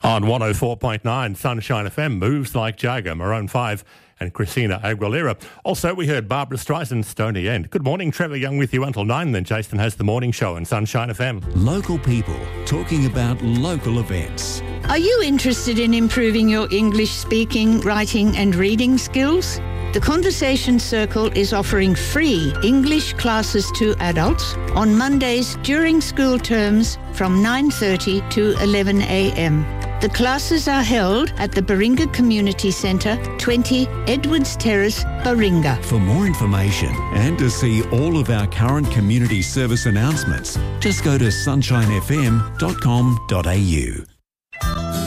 On 104.9 Sunshine FM, Moves Like Jagger, Maroon 5 and Christina Aguilera. Also, we heard Barbara Streisand's Stony End. Good morning, Trevor Young with you until 9, then Jason has the morning show on Sunshine FM. Local people talking about local events. Are you interested in improving your English speaking, writing and reading skills? The Conversation Circle is offering free English classes to adults on Mondays during school terms from 9:30 to 11 a.m. The classes are held at the Baringa Community Centre, 20 Edwards Terrace, Baringa. For more information and to see all of our current community service announcements, just go to sunshinefm.com.au.